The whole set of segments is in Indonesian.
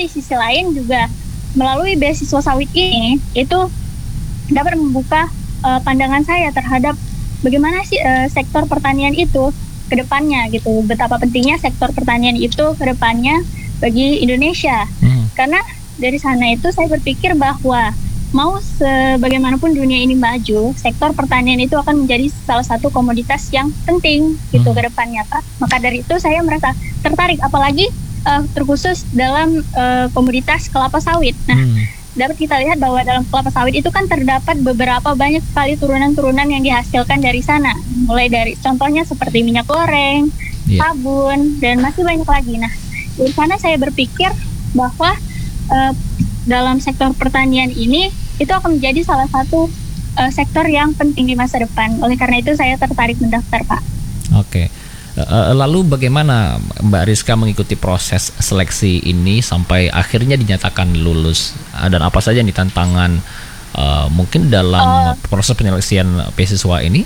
di sisi lain juga melalui beasiswa sawit ini itu dapat membuka pandangan saya terhadap bagaimana sih sektor pertanian itu ke depannya gitu. Betapa pentingnya sektor pertanian itu ke depannya bagi Indonesia. Karena dari sana itu saya berpikir bahwa mau sebagaimanapun dunia ini maju, sektor pertanian itu akan menjadi salah satu komoditas yang penting gitu ke depannya, Pak. Maka dari itu saya merasa tertarik, apalagi terkhusus dalam komoditas kelapa sawit. Nah, dapat kita lihat bahwa dalam kelapa sawit itu kan terdapat beberapa banyak sekali turunan-turunan yang dihasilkan dari sana. Mulai dari contohnya seperti minyak goreng, sabun, dan masih banyak lagi. Nah, dari sana saya berpikir bahwa dalam sektor pertanian ini itu akan menjadi salah satu sektor yang penting di masa depan. Oleh karena itu saya tertarik mendaftar, Pak. Oke. Lalu bagaimana Mbak Rizka mengikuti proses seleksi ini sampai akhirnya dinyatakan lulus? Dan apa saja nih tantangan mungkin dalam proses penyeleksian beasiswa ini?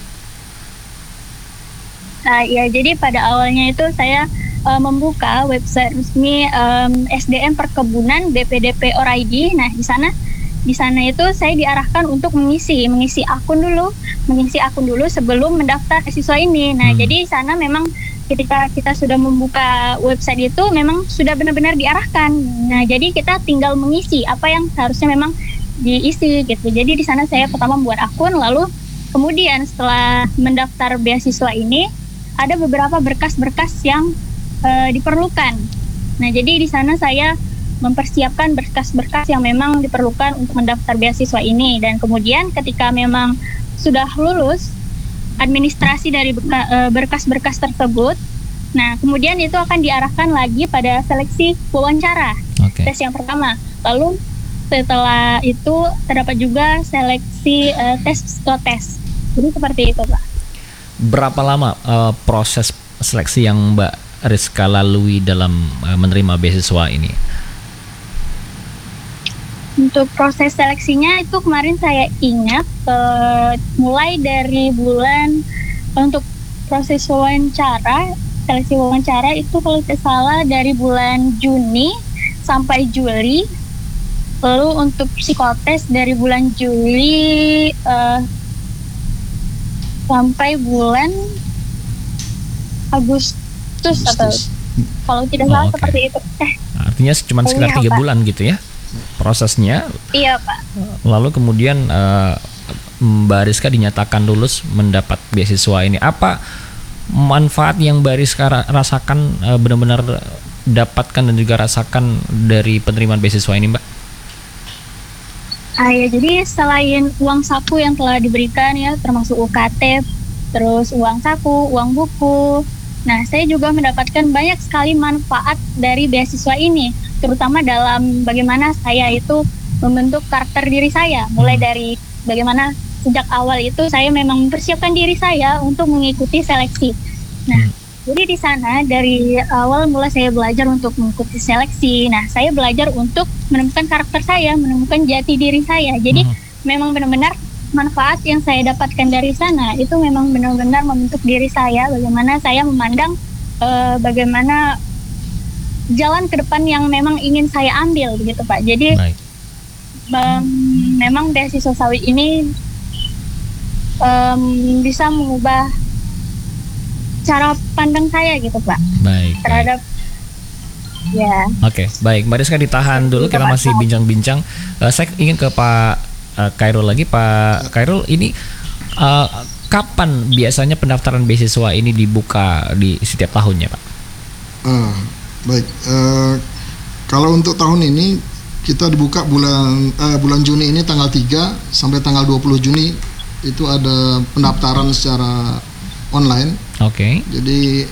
Ya, jadi pada awalnya itu saya membuka website resmi SDM Perkebunan BPDP ORID. Nah, di sana itu saya diarahkan untuk mengisi akun dulu sebelum mendaftar siswa ini. Nah, jadi di sana memang ketika kita sudah membuka website itu memang sudah benar-benar diarahkan. Nah, jadi kita tinggal mengisi apa yang seharusnya memang diisi gitu. Jadi di sana saya pertama membuat akun, lalu kemudian setelah mendaftar beasiswa ini ada beberapa berkas-berkas yang diperlukan. Nah, jadi di sana saya mempersiapkan berkas-berkas yang memang diperlukan untuk mendaftar beasiswa ini, dan kemudian ketika memang sudah lulus administrasi dari berkas-berkas tersebut, nah kemudian itu akan diarahkan lagi pada seleksi wawancara, tes yang pertama. Lalu setelah itu terdapat juga seleksi tes psikotes. Jadi seperti itu, Pak. Berapa lama proses seleksi yang Mbak Rizka lalui dalam menerima beasiswa ini? Untuk proses seleksinya itu kemarin saya ingat mulai dari bulan, untuk proses seleksi wawancara itu kalau tidak salah dari bulan Juni sampai Juli. Lalu untuk psikotes dari bulan Juli sampai bulan Agustus atau kalau tidak salah seperti itu. Artinya cuma sekitar 3 bulan gitu ya prosesnya. Iya, Pak. Lalu kemudian Mbak Rizka dinyatakan lulus mendapat beasiswa ini. Apa manfaat yang Mbak Rizka rasakan, benar-benar dapatkan dan juga rasakan dari penerimaan beasiswa ini, Mbak? Ya, jadi selain uang saku yang telah diberikan ya, termasuk UKT, terus uang saku, uang buku, nah saya juga mendapatkan banyak sekali manfaat dari beasiswa ini, terutama dalam bagaimana saya itu membentuk karakter diri saya. Mulai dari bagaimana sejak awal itu saya memang mempersiapkan diri saya untuk mengikuti seleksi. Nah, jadi di sana dari awal mulai saya belajar untuk mengikuti seleksi. Nah, saya belajar untuk menemukan karakter saya, menemukan jati diri saya. Jadi memang benar-benar manfaat yang saya dapatkan dari sana itu memang benar-benar membentuk diri saya, bagaimana saya memandang bagaimana jalan ke depan yang memang ingin saya ambil begitu, Pak. Jadi memang beasiswa sawit ini bisa mengubah cara pandang saya gitu, Pak. Terhadap ya. Oke, baik. Mbak Rizka ditahan dulu, kita masih bincang-bincang. Saya ingin ke Pak Khairul lagi. Pak Khairul, ini kapan biasanya pendaftaran beasiswa ini dibuka di setiap tahunnya, Pak? Baik. Kalau untuk tahun ini kita dibuka bulan Juni ini tanggal 3 sampai tanggal 20 Juni itu ada pendaftaran secara online. Jadi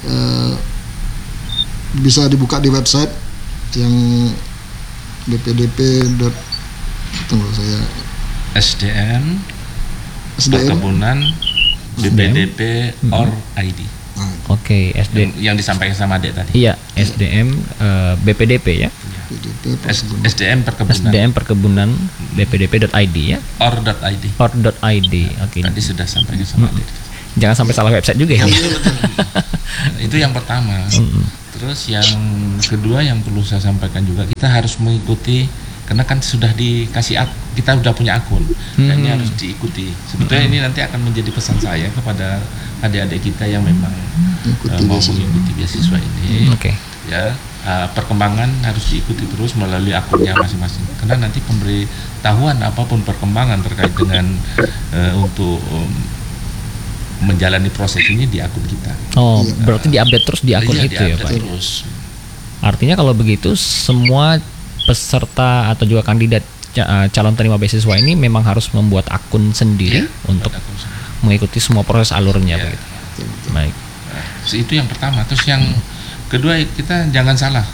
bisa dibuka di website yang bpdp. Tunggu saya. SDM Perkebunan BPDP ORID. SDM yang disampaikan sama Adek tadi. Iya, SDM BPDP ya. SDM Perkebunan BPDP.id ya. Or.id. Tadi sudah sampaikan sama Adek. Jangan sampai salah website juga ya. Itu yang pertama. Terus yang kedua yang perlu saya sampaikan juga, kita harus mengikuti, karena kan sudah dikasih kita sudah punya akun dan ini harus diikuti. Sebetulnya ini nanti akan menjadi pesan saya kepada adik-adik kita yang memang mau mengikuti beasiswa ini. Ya, perkembangan harus diikuti terus melalui akunnya masing-masing. Karena nanti pemberitahuan apapun perkembangan terkait dengan untuk menjalani proses ini di akun kita. Oh, berarti diupdate terus di akun itu ya Pak? Terus. Artinya kalau begitu semua peserta atau juga kandidat calon terima beasiswa ini memang harus membuat akun sendiri untuk mengikuti semua proses alurnya begitu. Baik. Nah, itu yang pertama. Terus yang kedua, kita jangan salah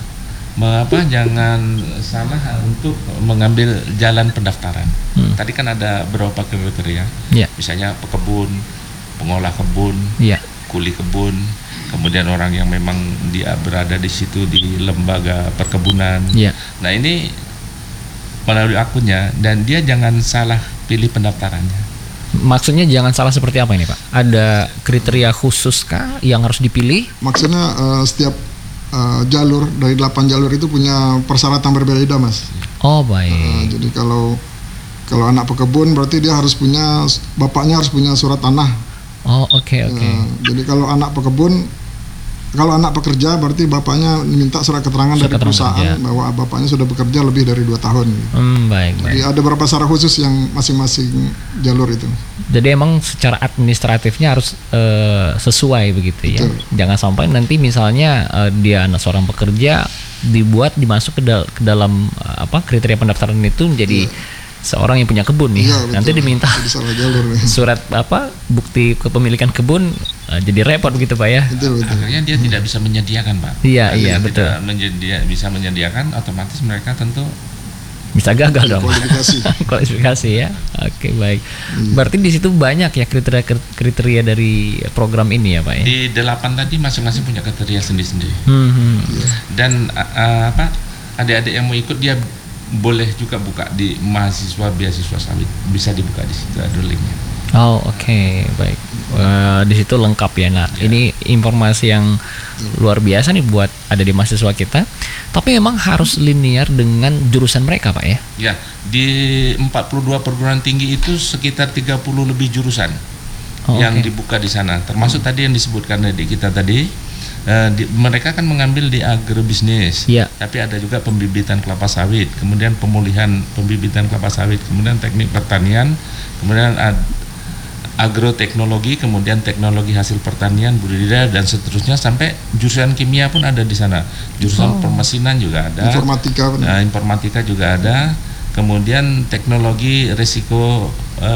untuk mengambil jalan pendaftaran. Tadi kan ada beberapa kriteria. Misalnya pekebun, pengolah kebun, kuli kebun, kemudian orang yang memang dia berada di situ di lembaga perkebunan. Nah, ini melalui akunnya, dan dia jangan salah pilih pendaftarannya. Maksudnya jangan salah seperti apa ini Pak? Ada kriteria khusus kah yang harus dipilih? Maksudnya setiap jalur dari 8 jalur itu punya persyaratan berbeda, Mas. Oh, baik. Jadi kalau anak pekebun berarti dia harus punya, bapaknya harus punya surat tanah. Oh, oke. Jadi kalau anak pekerja berarti bapaknya minta surat keterangan dari perusahaan bahwa bapaknya sudah bekerja lebih dari 2 tahun. Baik. Jadi ada beberapa syarat khusus yang masing-masing jalur itu. Jadi emang secara administratifnya harus sesuai begitu ya. Jangan sampai nanti misalnya dia anak seorang pekerja dimasuk ke dalam kriteria pendaftaran itu menjadi seorang yang punya kebun nih, nanti diminta surat bukti kepemilikan kebun, jadi repot begitu Pak ya. Akhirnya dia tidak bisa menyediakan Pak. Iya betul. Bisa menyediakan, otomatis mereka tentu bisa gagal dong. Kualifikasi ya. Oke, baik. Berarti di situ banyak ya kriteria dari program ini ya Pak ya. Di 8 tadi masing-masing punya kriteria sendiri-sendiri. Dan adik-adik yang mau ikut dia boleh juga buka di mahasiswa beasiswa sawit, bisa dibuka di situ, ada linknya. Oh, oke, baik. Di situ lengkap ya. Nah, ini informasi yang luar biasa nih buat ada di mahasiswa kita. Tapi memang harus linear dengan jurusan mereka Pak ya? Ya, di 42 perguruan tinggi itu sekitar 30 lebih jurusan yang dibuka di sana. Termasuk tadi yang disebutkan dari kita tadi. Mereka kan mengambil di agrobisnis, tapi ada juga pembibitan kelapa sawit, kemudian pemulihan pembibitan kelapa sawit, kemudian teknik pertanian, kemudian agroteknologi, kemudian teknologi hasil pertanian, budidaya dan seterusnya, sampai jurusan kimia pun ada di sana, jurusan permesinan juga ada, informatika juga ada, kemudian teknologi risiko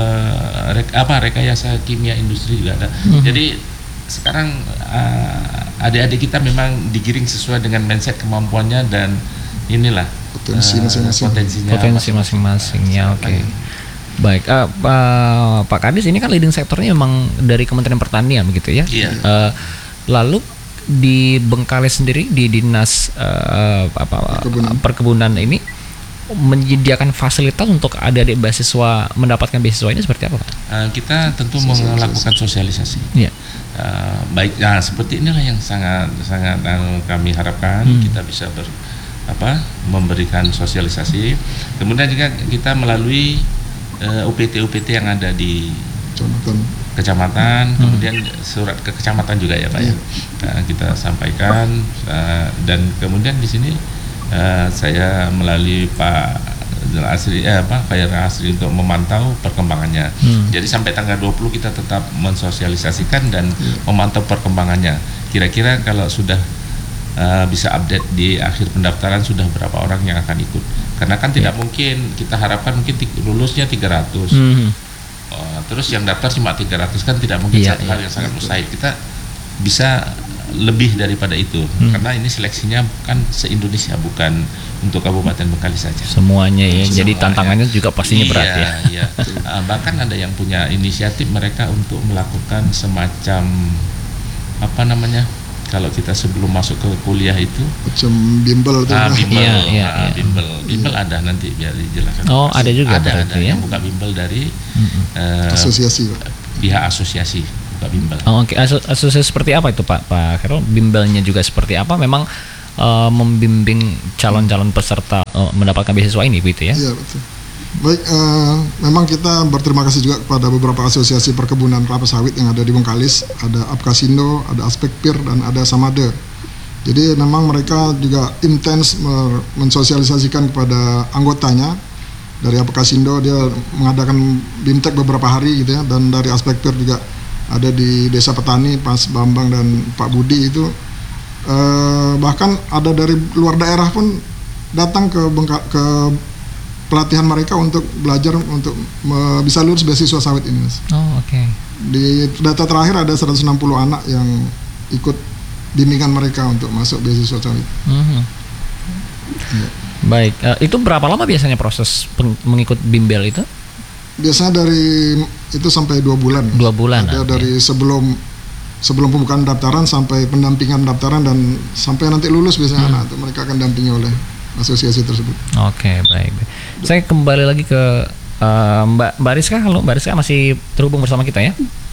rekayasa kimia industri juga ada. Jadi sekarang adik-adik kita memang digiring sesuai dengan mindset, kemampuannya, dan inilah potensi masing-masing ya. Baik, Pak Kadis, ini kan leading sektornya memang dari Kementerian Pertanian begitu ya. Lalu di Bengkalis sendiri di dinas perkebunan ini menyediakan fasilitas untuk adik-adik beasiswa mendapatkan beasiswa ini seperti apa Pak? Kita tentu melakukan sosialisasi. Baik, seperti inilah yang sangat kami harapkan. Kita bisa memberikan sosialisasi. Kemudian juga kita melalui UPT yang ada di kecamatan, kemudian surat ke kecamatan juga ya Pak ya. Kita sampaikan, dan kemudian di sini saya melalui Pak Khair Asri untuk memantau perkembangannya. Jadi sampai tanggal 20 kita tetap mensosialisasikan dan memantau perkembangannya. Kira-kira kalau sudah bisa update di akhir pendaftaran sudah berapa orang yang akan ikut. Karena kan tidak mungkin, kita harapkan mungkin lulusnya 300. Terus yang daftar cuma 300 kan tidak mungkin, satu hal yang sangat mustahil. Kita bisa lebih daripada itu, karena ini seleksinya kan se-Indonesia, bukan untuk Kabupaten Bengkalis saja. Semuanya ya, jadi tantangannya juga pastinya berat ya. Iya. Bahkan ada yang punya inisiatif mereka untuk melakukan semacam kalau kita sebelum masuk ke kuliah itu macam bimbel tuh. Bimbel ada, nanti biar dijelaskan. Oh, ada juga ada ya? yang buka bimbel dari asosiasi, pihak asosiasi. buka bimbel. Oh, oke. Asosiasi seperti apa itu Pak Khairul? Bimbelnya juga seperti apa? Memang membimbing calon-calon peserta mendapatkan beasiswa ini gitu ya? Iya betul. Baik, memang kita berterima kasih juga kepada beberapa asosiasi perkebunan kelapa sawit yang ada di Bengkalis. Ada Apkasindo, ada Aspekpir, dan ada Samade. Jadi memang mereka juga intens mensosialisasikan kepada anggotanya. Dari Apkasindo dia mengadakan BIMTEK beberapa hari gitu ya, dan dari Aspekpir juga ada di Desa Petani, Mas Bambang dan Pak Budi itu. Bahkan ada dari luar daerah pun datang ke pelatihan mereka untuk belajar untuk bisa lulus beasiswa sawit ini, Mas. Oh, oke. Di data terakhir ada 160 anak yang ikut bimbingan mereka untuk masuk beasiswa sawit. Ya. Baik, itu berapa lama biasanya proses mengikut bimbel itu? Biasanya dari itu sampai 2 bulan. 2 bulan. Ada dari sebelum pembukaan pendaftaran sampai pendampingan pendaftaran dan sampai nanti lulus biasanya anak itu mereka akan dampingi oleh asosiasi tersebut. Oke, baik. Saya kembali lagi ke Mbak Rizka. Halo, Mbak Rizka masih terhubung bersama kita ya?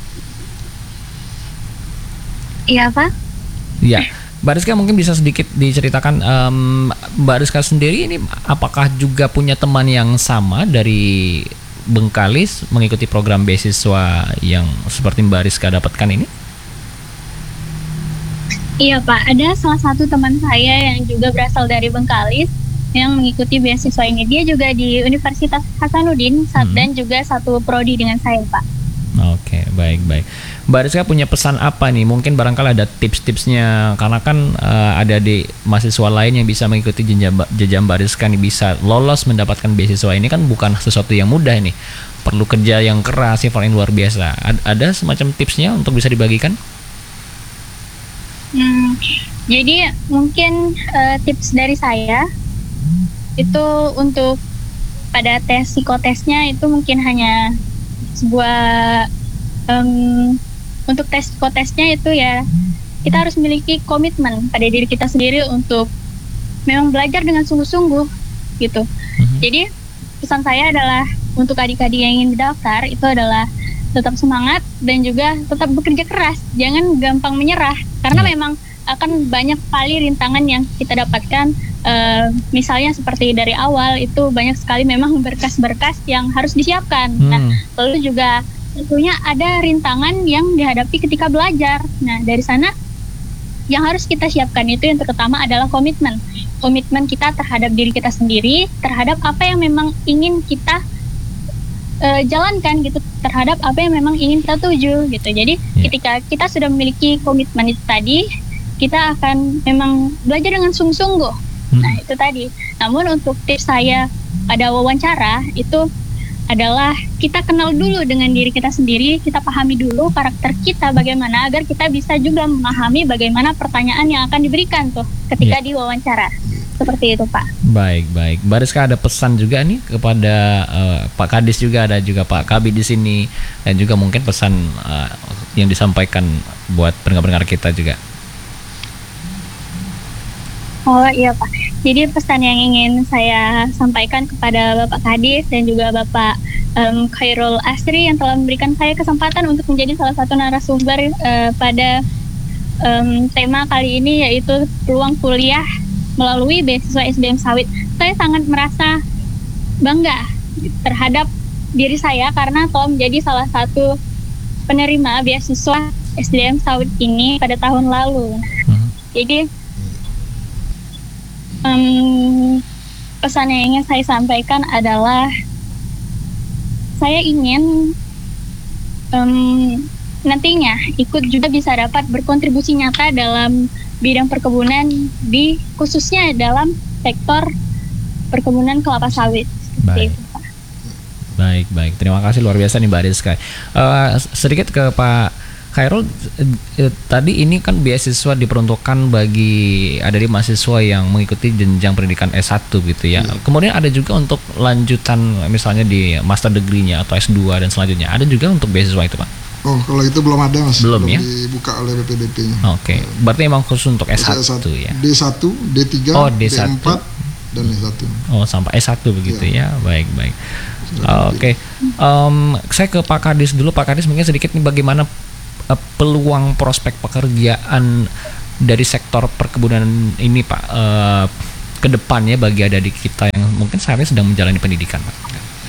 Iya, Pak. Iya. Mbak Rizka mungkin bisa sedikit diceritakan Mbak Rizka sendiri ini apakah juga punya teman yang sama dari Bengkalis mengikuti program beasiswa yang seperti Mbak Rizka dapatkan ini? Iya, Pak. Ada salah satu teman saya yang juga berasal dari Bengkalis yang mengikuti beasiswa ini. Dia juga di Universitas Hasanuddin dan juga satu prodi dengan saya, Pak. Oke, baik. Mbak Rizka punya pesan apa nih? Mungkin barangkali ada tips-tipsnya karena kan ada di mahasiswa lain yang bisa mengikuti jenjang Mbak Rizka nih, bisa lolos mendapatkan beasiswa ini kan bukan sesuatu yang mudah nih. Perlu kerja yang keras, effort yang luar biasa. Ada semacam tipsnya untuk bisa dibagikan? Jadi mungkin tips dari saya itu untuk pada tes psikotesnya itu mungkin hanya sebuah untuk tes psikotesnya itu ya kita harus memiliki komitmen pada diri kita sendiri untuk memang belajar dengan sungguh-sungguh gitu. Jadi pesan saya adalah untuk adik-adik yang ingin mendaftar itu adalah tetap semangat dan juga tetap bekerja keras, jangan gampang menyerah karena memang akan banyak sekali rintangan yang kita dapatkan. Misalnya seperti dari awal itu banyak sekali memang berkas-berkas yang harus disiapkan. Nah, lalu juga tentunya ada rintangan yang dihadapi ketika belajar. Nah, dari sana yang harus kita siapkan itu yang terutama adalah komitmen kita terhadap diri kita sendiri, terhadap apa yang memang ingin kita jalankan gitu, terhadap apa yang memang ingin kita tuju gitu. Jadi ketika kita sudah memiliki komitmen itu tadi, kita akan memang belajar dengan sungguh-sungguh. Nah, itu tadi. Namun untuk tips saya pada wawancara itu adalah kita kenal dulu dengan diri kita sendiri, kita pahami dulu karakter kita bagaimana agar kita bisa juga memahami bagaimana pertanyaan yang akan diberikan tuh ketika diwawancara. Seperti itu, Pak. Baik. Mbak Rizka ada pesan juga nih kepada Pak Kadis, juga ada juga Pak Kabid di sini, dan juga mungkin pesan yang disampaikan buat pendengar-pendengar kita juga. Oh iya, Pak. Jadi pesan yang ingin saya sampaikan kepada Bapak Kadis dan juga Bapak Khairul Asri yang telah memberikan saya kesempatan untuk menjadi salah satu narasumber pada tema kali ini, yaitu peluang kuliah melalui beasiswa SDM Sawit. Saya sangat merasa bangga terhadap diri saya karena telah menjadi salah satu penerima beasiswa SDM Sawit ini pada tahun lalu. Jadi pesan yang ingin saya sampaikan adalah saya ingin nantinya ikut juga bisa dapat berkontribusi nyata dalam bidang perkebunan khususnya dalam sektor perkebunan kelapa sawit. Baik. Baik. Terima kasih luar biasa nih Mbak Rizka. Sedikit ke Pak Khairul, tadi ini kan beasiswa diperuntukkan bagi dari mahasiswa yang mengikuti jenjang pendidikan S1 gitu ya. Kemudian ada juga untuk lanjutan misalnya di master degree-nya atau S2 dan selanjutnya. Ada juga untuk beasiswa itu, Pak? Oh, kalau itu belum ada, Mas. Belum ya? Dibuka oleh BPDP-nya. Oke. Berarti memang khusus untuk S1 ya. D1, D3, D1. D4 dan S1. Oh, sampai S1 begitu ya. Baik. Oke. Saya ke Pak Kadis dulu. Pak Kadis, mungkin sedikit nih bagaimana peluang prospek pekerjaan dari sektor perkebunan ini Pak ke depannya bagi adik kita yang mungkin saat ini sedang menjalani pendidikan Pak?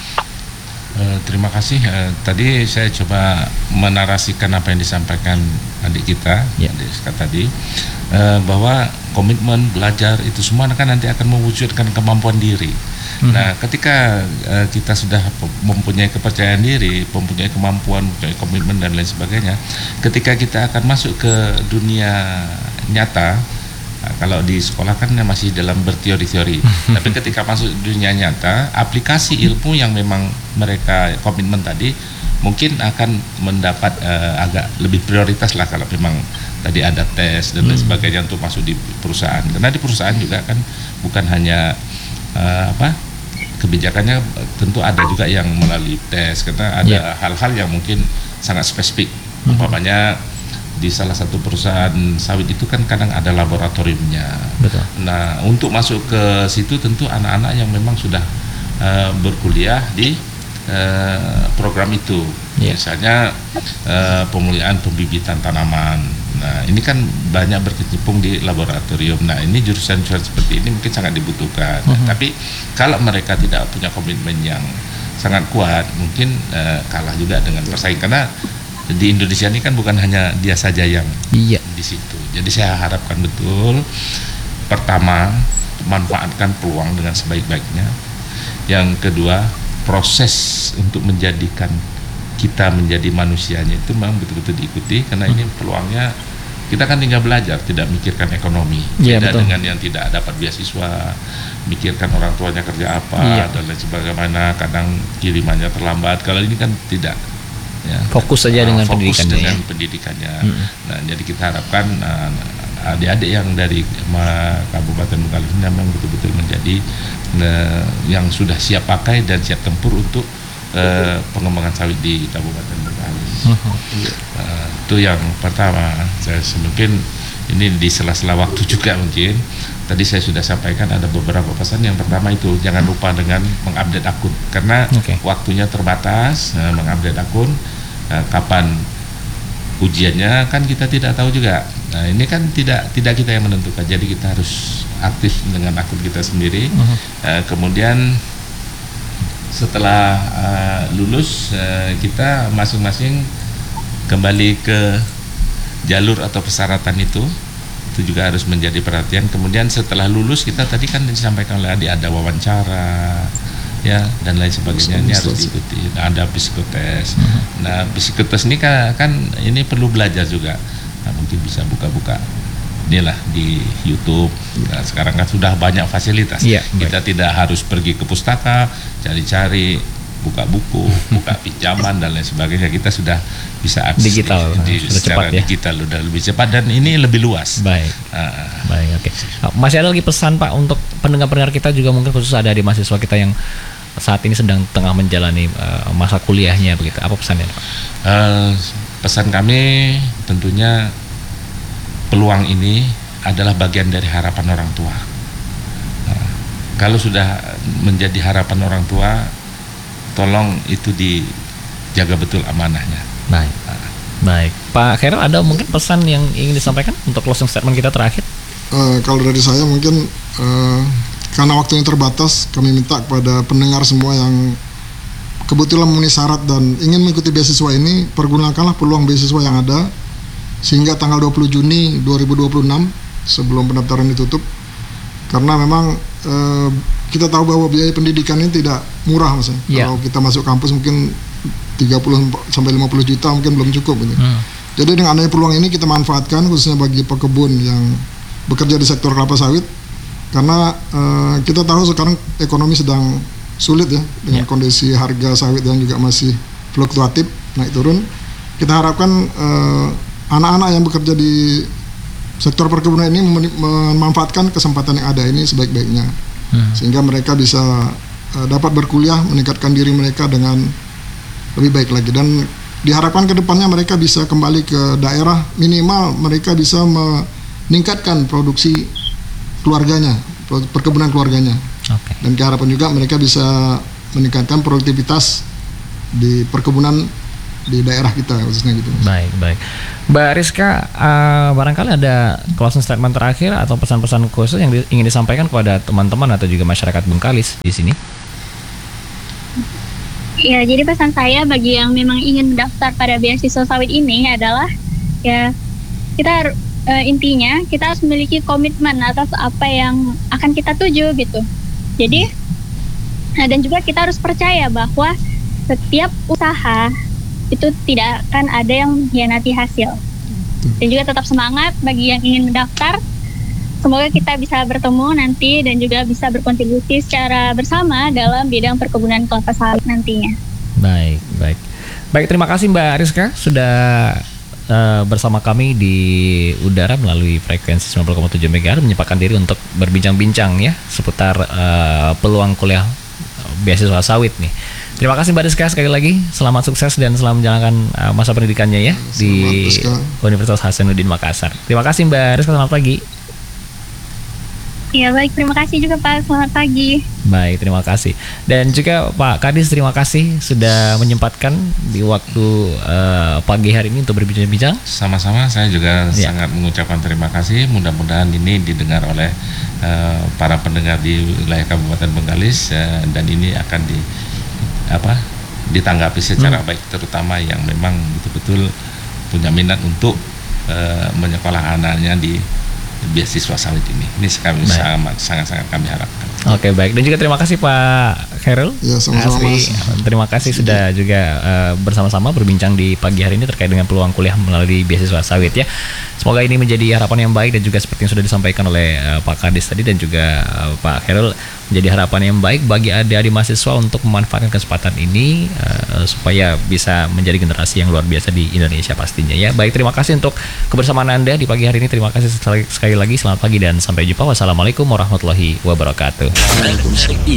Terima kasih. Tadi saya coba menarasikan apa yang disampaikan adik kita, adik Rizka tadi, bahwa komitmen belajar itu semua kan nanti akan mewujudkan kemampuan diri. Nah, ketika kita sudah mempunyai kepercayaan diri, mempunyai kemampuan, mempunyai komitmen dan lain sebagainya, ketika kita akan masuk ke dunia nyata, kalau di sekolah kan masih dalam berteori-teori, tapi ketika masuk dunia nyata, aplikasi ilmu yang memang mereka komitmen tadi mungkin akan mendapat agak lebih prioritas lah kalau memang tadi ada tes dan lain sebagainya untuk masuk di perusahaan. Karena di perusahaan juga kan bukan hanya kebijakannya, tentu ada juga yang melalui tes, karena ada hal-hal yang mungkin sangat spesifik. Umpamanya di salah satu perusahaan sawit itu kan kadang ada laboratoriumnya. Betul. Nah, untuk masuk ke situ tentu anak-anak yang memang sudah berkuliah di program itu. Misalnya pemuliaan pembibitan tanaman. Nah, ini kan banyak berkecimpung di laboratorium. Nah, ini jurusan-jurusan seperti ini mungkin sangat dibutuhkan. Tapi kalau mereka tidak punya komitmen yang sangat kuat, mungkin kalah juga dengan persaing, karena di Indonesia ini kan bukan hanya dia saja yang di situ. Jadi saya harapkan betul, pertama, manfaatkan peluang dengan sebaik-baiknya. Yang kedua, proses untuk menjadikan kita menjadi manusianya itu memang betul-betul diikuti, karena ini peluangnya kita kan tinggal belajar, tidak mikirkan ekonomi. Beda dengan yang tidak dapat beasiswa, mikirkan orang tuanya kerja apa dan lain sebagainya, kadang kirimannya terlambat. Kalau ini kan tidak. Ya, fokus saja dengan pendidikannya. Nah, jadi kita harapkan adik-adik yang dari Kabupaten Bengkalis ini memang betul-betul menjadi yang sudah siap pakai dan siap tempur untuk pengembangan sawit di Kabupaten Bengkalis. Itu yang pertama. Saya mungkin ini di sela-sela waktu juga mungkin. Tadi saya sudah sampaikan ada beberapa pesan. Yang pertama itu jangan lupa dengan mengupdate akun, karena waktunya terbatas. Mengupdate akun, kapan ujiannya kan kita tidak tahu juga. Nah, ini kan tidak kita yang menentukan. Jadi kita harus aktif dengan akun kita sendiri. Kemudian setelah lulus, kita masing-masing kembali ke jalur atau persyaratan itu juga harus menjadi perhatian. Kemudian setelah lulus kita tadi kan disampaikan oleh adik, ada wawancara ya dan lain sebagainya, ini harus diikuti. Nah, ada psikotes. Nah, psikotes ini kan ini perlu belajar juga. Nah, mungkin bisa buka-buka inilah di YouTube. Nah, sekarang kan sudah banyak fasilitas. Kita tidak harus pergi ke pustaka cari-cari, buka buku, buka pinjaman dan lain sebagainya. Kita sudah bisa akses digital, secara cepat, digital udah lebih cepat dan ini lebih luas. Baik, oke. Masih ada lagi pesan Pak untuk pendengar-pendengar kita juga, mungkin khusus ada di mahasiswa kita yang saat ini sedang tengah menjalani masa kuliahnya begitu. Apa pesannya Pak? Pesan kami tentunya peluang ini adalah bagian dari harapan orang tua. Kalau sudah menjadi harapan orang tua, tolong itu dijaga betul amanahnya. Baik. Pak Khairil, ada mungkin pesan yang ingin disampaikan untuk closing statement kita terakhir? Kalau dari saya mungkin karena waktunya terbatas, kami minta kepada pendengar semua yang kebetulan memenuhi syarat dan ingin mengikuti beasiswa ini, pergunakanlah peluang beasiswa yang ada sehingga tanggal 20 Juni 2026 sebelum pendaftaran ditutup. Karena memang kita tahu bahwa biaya pendidikan ini tidak murah, Mas. Kalau kita masuk kampus mungkin 30 sampai 50 juta mungkin belum cukup gitu. Jadi dengan adanya peluang ini kita manfaatkan, khususnya bagi pekebun yang bekerja di sektor kelapa sawit, karena kita tahu sekarang ekonomi sedang sulit ya, dengan kondisi harga sawit yang juga masih fluktuatif, naik turun. Kita harapkan anak-anak yang bekerja di sektor perkebunan ini memanfaatkan kesempatan yang ada ini sebaik-baiknya, sehingga mereka bisa dapat berkuliah, meningkatkan diri mereka dengan lebih baik lagi, dan diharapkan ke depannya mereka bisa kembali ke daerah, minimal mereka bisa meningkatkan produksi keluarganya, perkebunan keluarganya. Dan keharapan juga mereka bisa meningkatkan produktivitas di perkebunan di daerah kita khususnya gitu. Baik. Mbak Rizka, barangkali ada closing statement terakhir atau pesan-pesan khusus yang ingin disampaikan kepada teman-teman atau juga masyarakat Bengkalis di sini? Ya, jadi pesan saya bagi yang memang ingin mendaftar pada beasiswa sawit ini adalah ya kita intinya kita harus memiliki komitmen atas apa yang akan kita tuju gitu. Jadi dan juga kita harus percaya bahwa setiap usaha itu tidak akan ada yang mengkhianati hasil. Dan juga tetap semangat bagi yang ingin mendaftar. Semoga kita bisa bertemu nanti dan juga bisa berkontribusi secara bersama dalam bidang perkebunan kelapa sawit nantinya. Baik, terima kasih Mbak Rizka sudah bersama kami di udara melalui frekuensi 90,7 MHz menyempatkan diri untuk berbincang-bincang ya seputar peluang kuliah beasiswa sawit nih. Terima kasih Mbak Rizka sekali lagi. Selamat sukses dan selamat menjalankan masa pendidikannya ya di Universitas Hasanuddin Makassar. Terima kasih Mbak Rizka, selamat pagi. Ya baik, terima kasih juga Pak. Selamat pagi. Baik, terima kasih. Dan juga Pak Kadis, terima kasih sudah menyempatkan di waktu pagi hari ini untuk berbincang-bincang. Sama-sama, saya juga sangat mengucapkan terima kasih. Mudah-mudahan ini didengar oleh para pendengar di wilayah Kabupaten Bengkalis dan ini akan ditanggapi secara baik, terutama yang memang betul-betul punya minat untuk menyekolah anaknya di beasiswa sawit ini. Ini sangat-sangat kami harapkan. Oke, baik. Dan juga terima kasih Pak Khairul. Ya, sama-sama Mas. Terima kasih sudah juga bersama-sama berbincang di pagi hari ini terkait dengan peluang kuliah melalui beasiswa sawit ya. Semoga ini menjadi harapan yang baik dan juga seperti yang sudah disampaikan oleh Pak Kadis tadi dan juga Pak Khairul, menjadi harapan yang baik bagi adik-adik mahasiswa untuk memanfaatkan kesempatan ini supaya bisa menjadi generasi yang luar biasa di Indonesia pastinya ya. Baik, terima kasih untuk kebersamaan Anda di pagi hari ini. Terima kasih sekali lagi. Selamat pagi dan sampai jumpa. Wassalamualaikum warahmatullahi wabarakatuh.